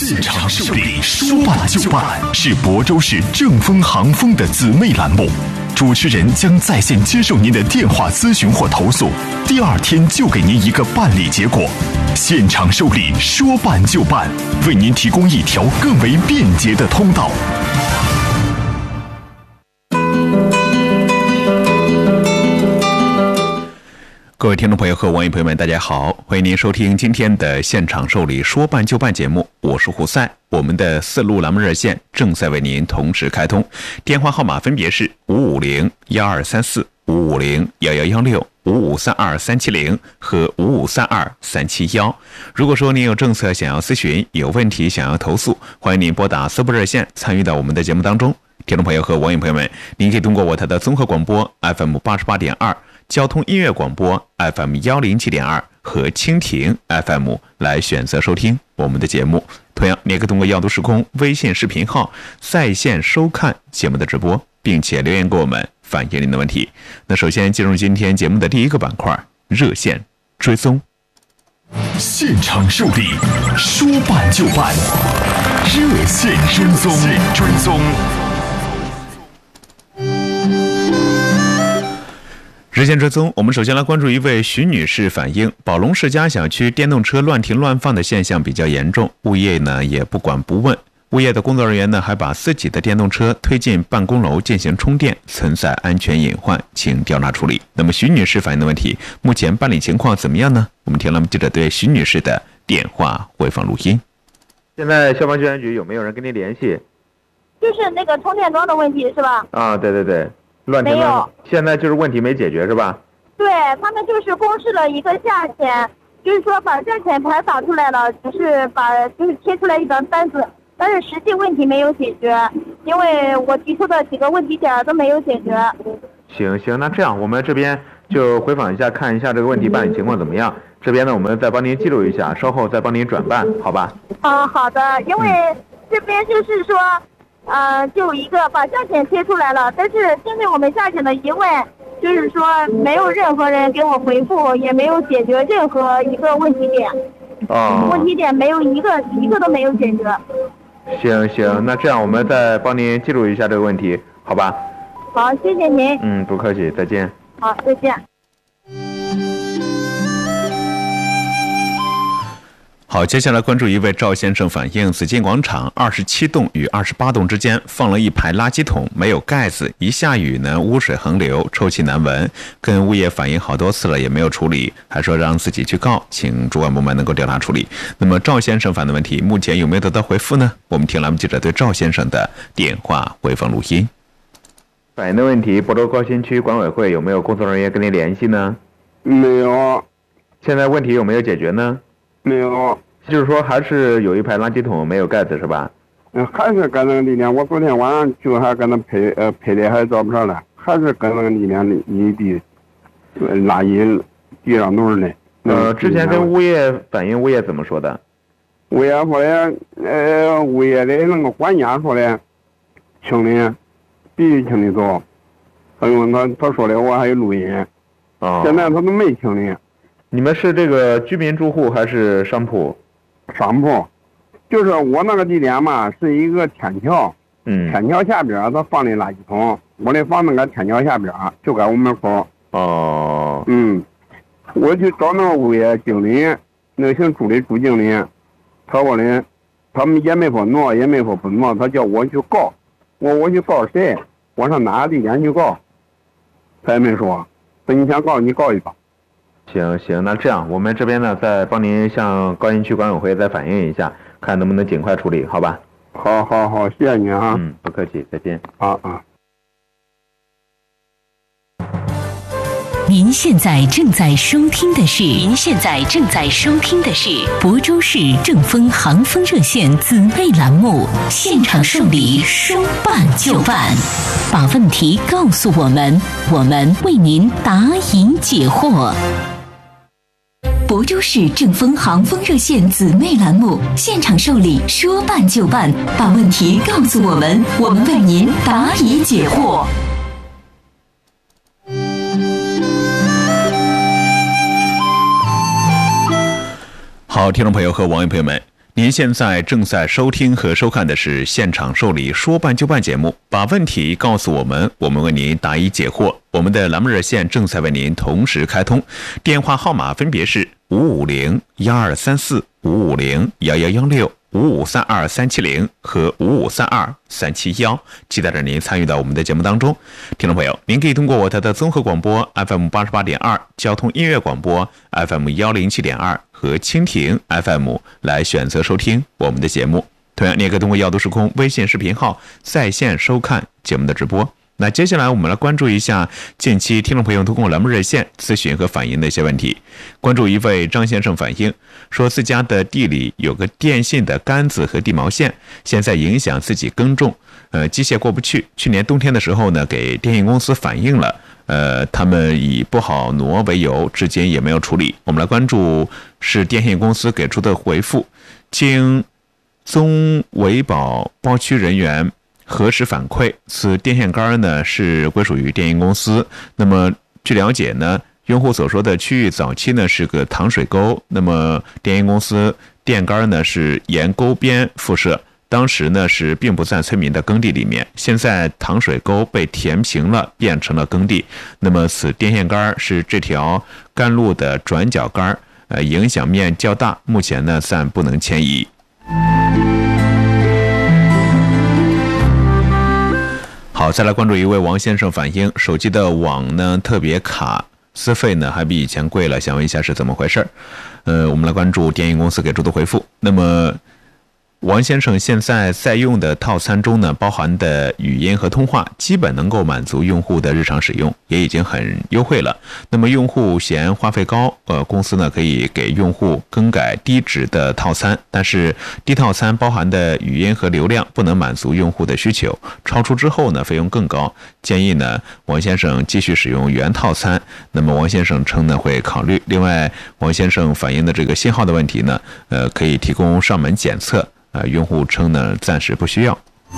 现场受理，说办就办，是亳州市正丰航丰的姊妹栏目。主持人将在线接受您的电话咨询或投诉，第2天就给您一个办理结果。现场受理，说办就办，为您提供一条更为便捷的通道。各位听众朋友和网友朋友们，大家好，欢迎您收听今天的现场受理说办就办节目，我是胡赛。我们的4路栏目热线正在为您同时开通，电话号码分别是550-1234、550-1116、5532370和5532371。如果说您有政策想要咨询，有问题想要投诉，欢迎您拨打4部热线参与到我们的节目当中。听众朋友和网友朋友们，您可以通过我台的综合广播 FM 88.2、交通音乐广播 FM 107.2和蜻蜓 FM 来选择收听我们的节目。同样，你也可以通过耀都时空微信视频号在线收看节目的直播，并且留言给我们反映您的问题。那首先进入今天节目的第一个板块，热线追踪。现场受理，说办就办，热线追踪。热线追踪，我们首先来关注一位徐女士反映，宝龙世家小区电动车乱停乱放的现象比较严重，物业呢也不管不问，物业的工作人员呢还把自己的电动车推进办公楼进行充电，存在安全隐患，请调查处理。那么徐女士反映的问题，目前办理情况怎么样呢？我们听了记者对徐女士的电话回放录音。 现在消防救援局有没有人跟您联系？ 就是那个充电桩的问题是吧？ 啊，对对对，乱停了，现在就是问题没解决是吧？ 对，他们就是公示了一个价钱，就是说把价钱牌打出来了，就是贴出来一张单子，但是实际问题没有解决，因为我提出的几个问题点都没有解决。 行，那这样我们这边就回访一下，看一下这个问题办理情况怎么样。这边呢，我们再帮您记录一下，稍后再帮您转办，好吧？ 好的，因为这边就是说，就一个把价钱贴出来了，但是针对我们价钱的疑问，就是说没有任何人给我回复，也没有解决任何一个问题点。问题点没有一个都没有解决。 行，那这样我们再帮您记录一下这个问题，好吧？ 好，谢谢您。 不客气，再见。 好，再见。 好，接下来关注一位赵先生反映，紫金广场27栋与28栋之间放了一排垃圾桶，没有盖子，一下雨呢，污水横流，臭气难闻。跟物业反映好多次了，也没有处理，还说让自己去告，请主管部门能够调查处理。那么赵先生反映的问题，目前有没有得到回复呢？我们听栏目记者对赵先生的电话回放录音。 反映的问题，亳州高新区管委会有没有工作人员跟您联系呢？ 没有。 现在问题有没有解决呢？ 没有， 就是说还是有一排垃圾桶没有盖子是吧？ 还是跟那个地点，我昨天晚上就还跟他配的还找不着了，还是跟那个地点一地垃圾地上都是的。 之前跟物业反映，物业怎么说的？ 物业说的，物业的那个管家说的，清理，必须清理走。他说的我还有录音。现在他都没清理。 你们是这个居民住户还是商铺？ 商铺，就是我那个地点嘛，是一个天桥，天桥下边他放的垃圾桶，我的房子搁天桥下边，就搁我门口。我去找那个物业经理，那姓朱的朱经理，他说的，他们也没说挪，也没说不挪，他叫我去告，我去告谁？我上哪个地点去告？他也没说，说你想告你告一告。 行，那这样我们这边呢，再帮您向高新区管委会再反映一下，看能不能尽快处理，好吧？ 好，谢谢你啊。 不客气，再见。 您现在正在收听的是亳州市正丰航丰热线姊妹栏目，现场受理，说办就办，把问题告诉我们，我们为您答疑解惑。亳州市正丰航丰热线姊妹栏目，现场受理，说办就办，把问题告诉我们，我们为您答疑解惑。 好，听众朋友和网友朋友们， 您现在正在收听和收看的是现场受理说办就办节目，把问题告诉我们，我们为您答疑解惑。我们的栏目热线正在为您同时开通，电话号码分别是550-1234、550-1116、5532-370和5532-371，期待着您参与到我们的节目当中。听众朋友，您可以通过我的综合广播 FM88.2、交通音乐广播 FM107.2 和蜻蜓 FM 来选择收听我们的节目。同样，你也可以通过耀都时空微信视频号在线收看节目的直播。那接下来我们来关注一下近期听众朋友通过栏目热线咨询和反映的一些问题。关注一位张先生反映说，自家的地里有个电信的杆子和地毛线，现在影响自己耕种，机械过不去。去年冬天的时候呢，给电信公司反映了，他们以不好挪为由，至今也没有处理。我们来关注是电信公司给出的回复，经综维保包区人员核实反馈，此电线杆呢是归属于电信公司。那么据了解呢，用户所说的区域早期呢是个糖水沟，那么电信公司电杆呢是沿沟边附设，当时呢是并不在村民的耕地里面，现在糖水沟被填平了，变成了耕地。那么此电线杆是这条干路的转角杆，影响面较大，目前呢暂不能迁移。好，再来关注一位王先生反映，手机的网呢特别卡，资费呢还比以前贵了，想问一下是怎么回事？我们来关注电信公司给出的回复。那么王先生现在用的套餐中呢，包含的语音和通话基本能够满足用户的日常使用，也已经很优惠了。那么用户嫌花费高，公司呢可以给用户更改低值的套餐，但是低套餐包含的语音和流量不能满足用户的需求，超出之后呢费用更高。建议呢王先生继续使用原套餐。那么王先生称呢会考虑。另外，王先生反映的这个信号的问题呢，可以提供上门检测。用户称呢暂时不需要。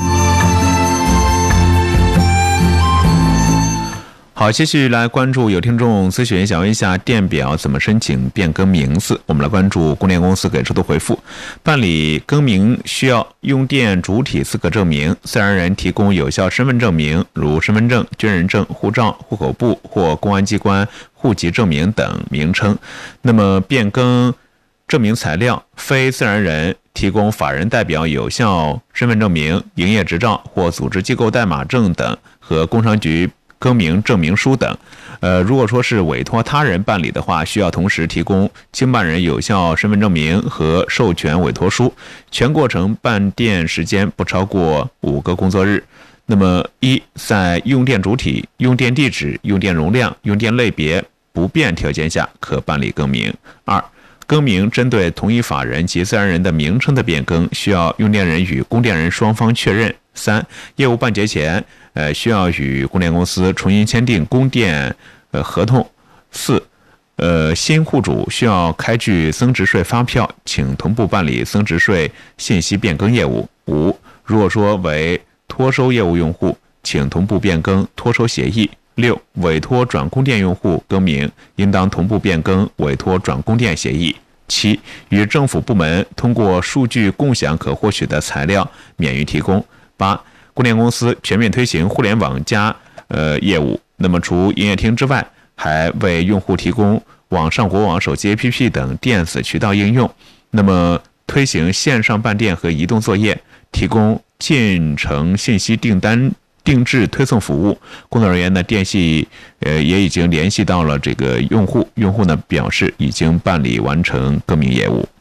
好，继续来关注有听众咨询，想问一下电表怎么申请变更名字？我们来关注供电公司给出的回复。办理更名需要用电主体资格证明，自然人提供有效身份证明，如身份证、军人证、护照、户口簿或公安机关户籍证明等名称。那么变更证明材料，非自然人提供法人代表有效身份证明、营业执照或组织机构代码证等和工商局更名证明书等。如果说是委托他人办理的话，需要同时提供经办人有效身份证明和授权委托书，全过程办电时间不超过5个工作日。那么一，在用电主体、用电地址、用电容量、用电类别不变条件下可办理更名。二，更名针对同一法人及自然人的名称的变更，需要用电人与供电人双方确认。三，业务办结前，需要与供电公司重新签订供电合同。四，新户主需要开具增值税发票，请同步办理增值税信息变更业务。五，如果说为托收业务用户，请同步变更托收协议。六，委托转供电用户更名，应当同步变更委托转供电协议。七，与政府部门通过数据共享可获取的材料免于提供。八，供电公司全面推行互联网加业务，那么除营业厅之外，还为用户提供网上国网、手机 APP 等电子渠道应用。那么推行线上办电和移动作业，提供进程信息订单定制推送服务。工作人员呢，电信也已经联系到了这个用户，用户呢表示已经办理完成更名业务。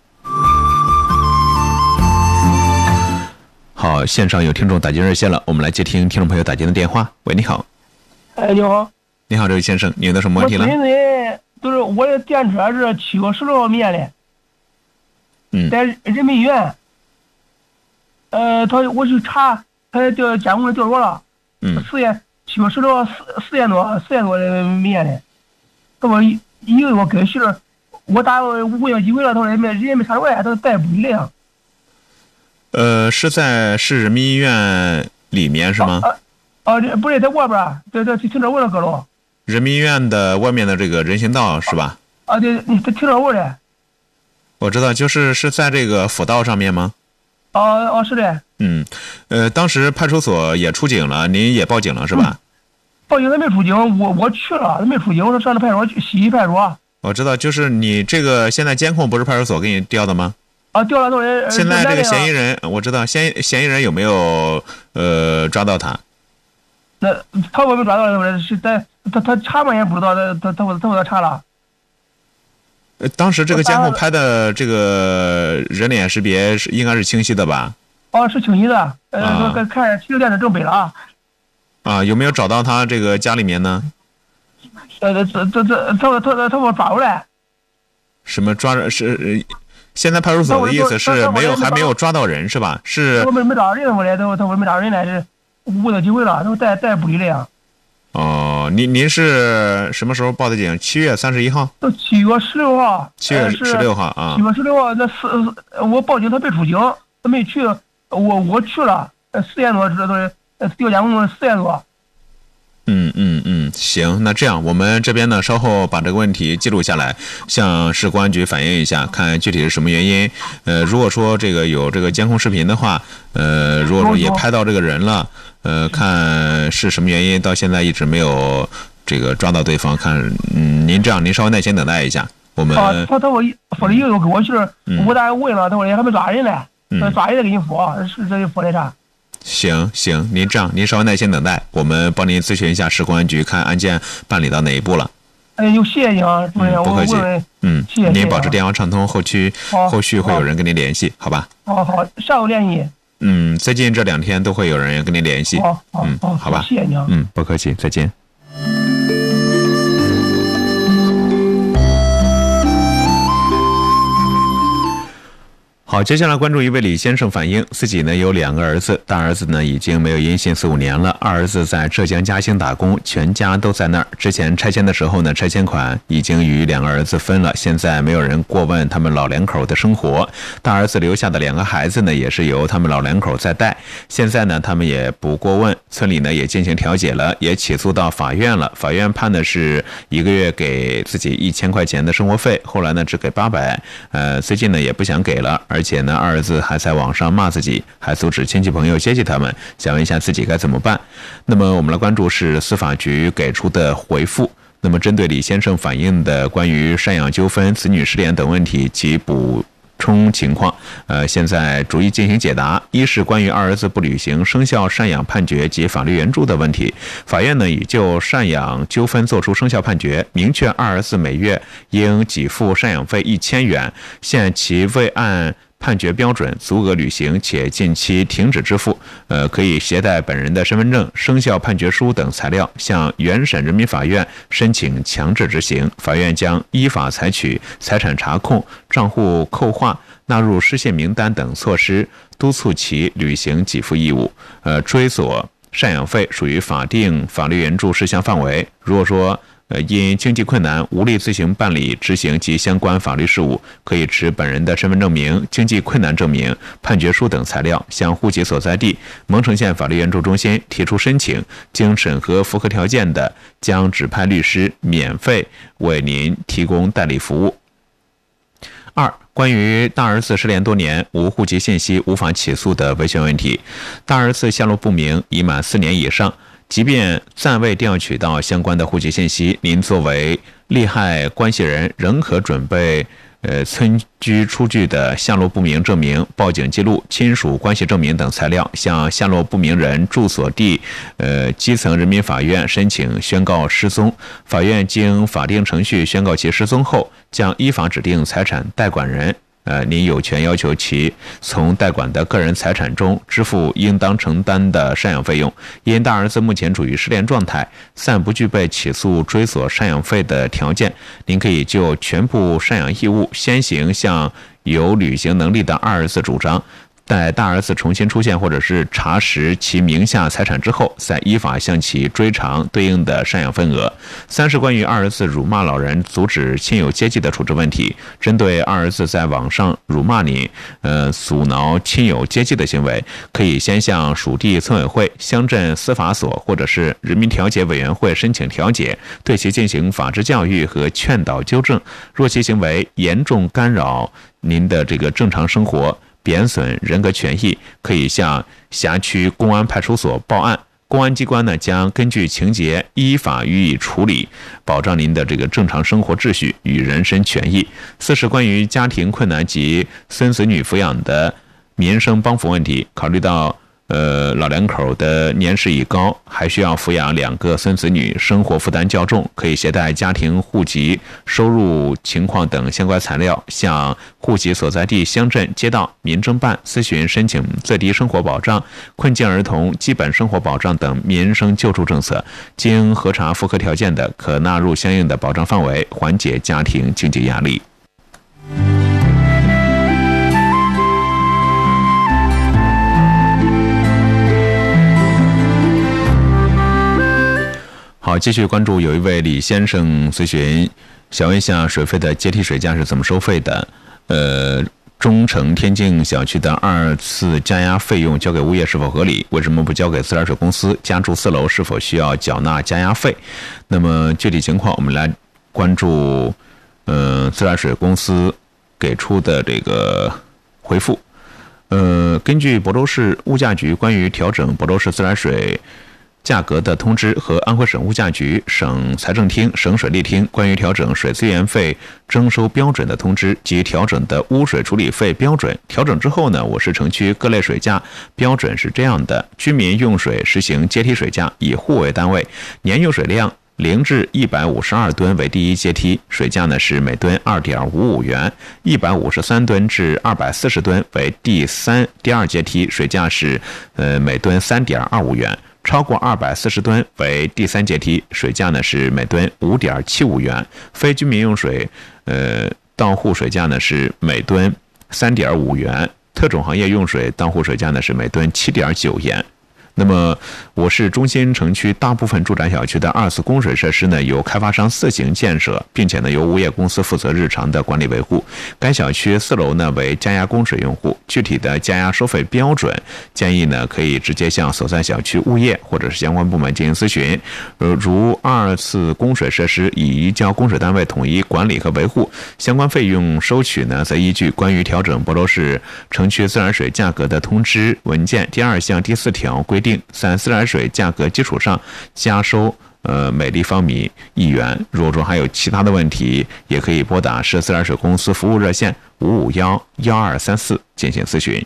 好，线上有听众打进热线了，我们来接听听众朋友打进的电话。喂，你好。 你好。 你好，这位先生，你有什么问题了？ 我现在就是我的电车是7月10号灭的，在人民医院。我去查，他叫监控调查了。7月10号4点多的灭的。他说以为我跟媳妇，我打5月机会了，他说人没查出来，他带不离了。 是在市人民医院里面是吗？ 不是在外边，在停车位的阁楼。 人民医院的外面的这个人行道是吧？ 对，停车位的。 我知道，是在这个辅道上面吗？ 是的。 当时派出所也出警了，您也报警了是吧？ 报警他没出警，我去了，他没出警，我上了派出所，西溪派出所。 我知道，就是你这个现在监控不是派出所给你调的吗？ 调了都人。 现在这个嫌疑人，我知道嫌疑人有没有抓到他？ 那他我没抓到，是在他查嘛也不知道，他查了。 当时这个监控拍的这个人脸识别应该是清晰的吧？ 是清晰的。看汽车店的正北了。 有没有找到他这个家里面呢？ 他我抓回来。 什么抓着是？现在派出所的意思是还没有抓到人是吧？是。 我没抓人，我来他没抓人来是误的机会了，都带不理了呀。 您是什么时候报的警？7月31号。 都7月16号。 7月16号啊。 7月16号，那我报警，他没出警，他没去，我去了，4点多，这都是调监控4点多。 行，那这样我们这边呢，稍后把这个问题记录下来，向市公安局反映一下，看具体是什么原因。如果说这个有这个监控视频的话，如果说也拍到这个人了，看是什么原因，到现在一直没有这个抓到对方。看，您稍微耐心等待一下，我们。 他我说了一个多给我去，我打问了，他说还没抓人呢，抓人再给你说，是这说的啥？ 行，您稍微耐心等待，我们帮您咨询一下市公安局，看案件办理到哪一步了。 谢谢你啊，主任， 不客气。 谢谢。 您保持电话畅通，后续会有人跟您联系，好吧？ 好，下午联系。 最近这2天都会有人跟您联系。好吧。 谢谢你啊。 不客气，再见。好，接下来关注一位李先生反映，自己呢有2个儿子，大儿子呢已经没有音信4、5年了，二儿子在浙江嘉兴打工，全家都在那儿。之前拆迁的时候呢，拆迁款已经与2个儿子分了，现在没有人过问他们老两口的生活。大儿子留下的2个孩子呢，也是由他们老两口在带，现在呢他们也不过问，村里呢也进行调解了，也起诉到法院了。法院判的是1个月给自己1000块钱的生活费，后来呢只给800，最近呢也不想给了，而且呢，二儿子还在网上骂自己，还阻止亲戚朋友接济他们，想问一下自己该怎么办。那么我们来关注是司法局给出的回复。那么针对李先生反映的关于赡养纠纷、子女失联等问题及补充情况，现在逐一进行解答。一是关于二儿子不履行生效赡养判决及法律援助的问题，法院呢已就赡养纠纷作出生效判决，明确二儿子每月应给付赡养费1000元，限其未按判决标准足额履行且近期停止支付，可以携带本人的身份证、生效判决书等材料向原审人民法院申请强制执行，法院将依法采取财产查控、账户扣划、纳入失信名单等措施，督促其履行给付义务。追索赡养费属于法定法律援助事项范围。如果说因经济困难无力自行办理执行及相关法律事务，可以持本人的身份证明、经济困难证明、判决书等材料，向户籍所在地蒙城县法律援助中心提出申请，经审核符合条件的，将指派律师免费为您提供代理服务。2. 关于大儿子失联多年无户籍信息无法起诉的维权问题，大儿子下落不明已满4年以上，即便暂未调取到相关的户籍信息，您作为利害关系人仍可准备村居出具的下落不明证明、报警记录、亲属关系证明等材料，向下落不明人住所地基层人民法院申请宣告失踪。法院经法定程序宣告其失踪后，将依法指定财产代管人。您有权要求其从代管的个人财产中支付应当承担的赡养费用。因大儿子目前处于失联状态，暂不具备起诉追索赡养费的条件，您可以就全部赡养义务先行向有履行能力的二儿子主张， 待大儿子重新出现或者是查实其名下财产之后，再依法向其追偿对应的赡养份额。3是关于二儿子辱骂老人阻止亲友接济的处置问题。针对二儿子在网上辱骂您，阻挠亲友接济的行为，可以先向属地村委会、乡镇司法所或者是人民调解委员会申请调解，对其进行法治教育和劝导纠正。若其行为严重干扰您的这个正常生活，贬损人格权益，可以向辖区公安派出所报案。公安机关呢将根据情节依法予以处理，保障您的这个正常生活秩序与人身权益。4是关于家庭困难及孙子女抚养的民生帮扶问题，考虑到老两口的年事已高，还需要抚养2个孙子女，生活负担较重，可以携带家庭户籍、收入情况等相关材料，向户籍所在地乡镇街道民政办咨询申请最低生活保障、困境儿童基本生活保障等民生救助政策，经核查符合条件的，可纳入相应的保障范围，缓解家庭经济压力。好，继续关注有一位李先生咨询，想问一下水费的阶梯水价是怎么收费的？中城天境小区的2次加压费用交给物业是否合理？为什么不交给自来水公司？家住4楼是否需要缴纳加压费？那么具体情况我们来关注自来水公司给出的这个回复。根据亳州市物价局关于调整亳州市自来水价格的通知和安徽省物价局、省财政厅、省水利厅关于调整水资源费征收标准的通知及调整的污水处理费标准。调整之后呢，我市城区各类水价标准是这样的：居民用水实行阶梯水价，以户为单位，年用水量0至152吨为第一阶梯，水价呢是每吨2.55元；153吨至240吨为第二阶梯，水价是每吨3.25元。超过240吨为第3阶梯，水价呢是每吨5.75元。非居民用水到户水价呢是每吨3.5元。特种行业用水到户水价呢是每吨7.9元。那么我市中心城区大部分住宅小区的2次供水设施呢由开发商自行建设，并且呢由物业公司负责日常的管理维护。该小区4楼呢为加压供水用户，具体的加压收费标准建议呢可以直接向所在小区物业或者是相关部门进行咨询。如2次供水设施已移交供水单位统一管理和维护，相关费用收取呢则依据关于调整亳州市城区自来水价格的通知文件第2项第4条规定，在自来水价格基础上加收每立方米1元。如果说还有其他的问题，也可以拨打市自来水公司服务热线551-1234进行咨询。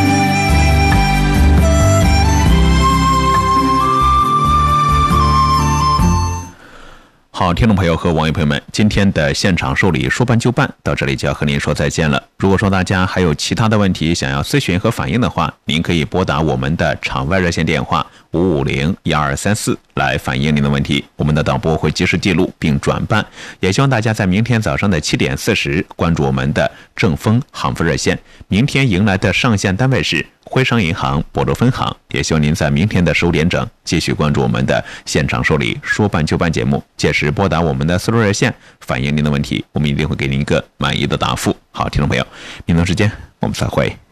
好，听众朋友和网友朋友们，今天的现场受理说办就办到这里就要和您说再见了。如果说大家还有其他的问题想要咨询和反映的话，您可以拨打我们的场外热线电话550-1234来反映您的问题，我们的导播会及时记录并转办。也希望大家在明天早上的7点40关注我们的正丰行富热线。明天迎来的上线单位是徽商银行亳州分行，也希望您在明天的15点整继续关注我们的现场受理说办就办节目，届时拨打我们的4路热线反映您的问题，我们一定会给您一个满意的答复。好，听众朋友，明天时间我们再会。